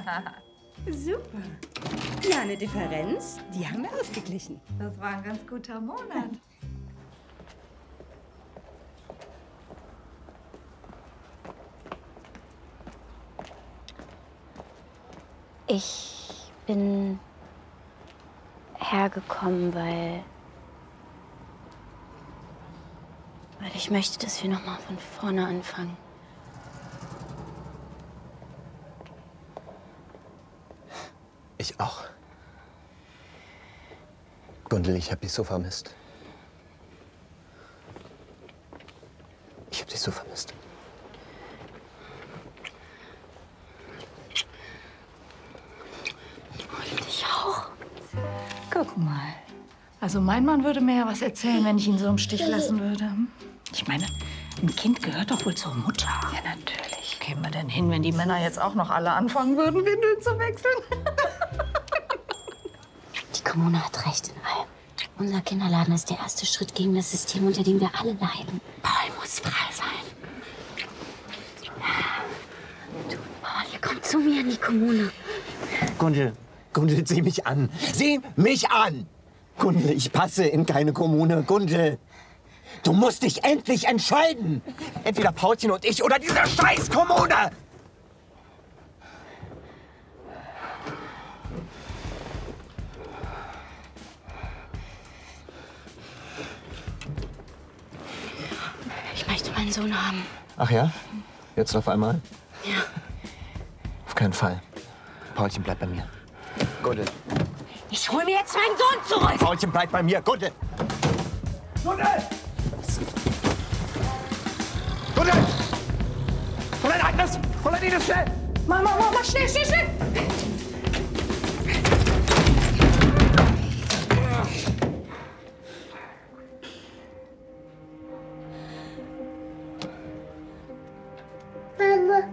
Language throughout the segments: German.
Super. Ja, eine Differenz, die haben wir ausgeglichen. Das war ein ganz guter Monat. Ich bin hergekommen, weil ich möchte, dass wir noch mal von vorne anfangen. Ich auch. Gundel, ich hab dich so vermisst. Ich hab dich so vermisst. Ich auch. Guck mal. Also mein Mann würde mir ja was erzählen, wenn ich ihn so im Stich lassen würde. Ich meine, ein Kind gehört doch wohl zur Mutter. Ja, natürlich. Kämen wir denn hin, wenn die Männer jetzt auch noch alle anfangen würden, Windeln zu wechseln? Die Kommune hat recht in allem. Unser Kinderladen ist der erste Schritt gegen das System, unter dem wir alle leiden. Paul muss frei sein. Du, Paul, komm zu mir in die Kommune. Gundel, sieh mich an. Sieh mich an! Gundel, ich passe in keine Kommune. Gundel, du musst dich endlich entscheiden. Entweder Paulchen und ich oder diese Scheiß-Kommune! Ich möchte meinen Sohn haben. Ach ja? Jetzt auf einmal? Ja. Auf keinen Fall. Paulchen, bleib bei mir. Gundel. Ich hol mir jetzt meinen Sohn zurück! Paulchen, bleib bei mir. Gundel! Gundel! Gundel! Fräulein Agnes! Fräulein Ines, schnell! Mach, schnell, schnell, schnell! Mama.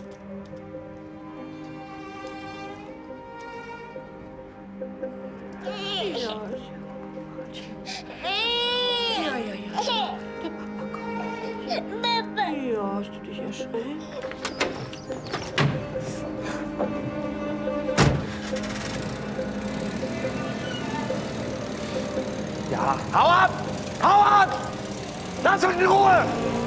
Ja, hast du dich erschreckt? Ja, hau ab! Hau ab! Lass uns in Ruhe!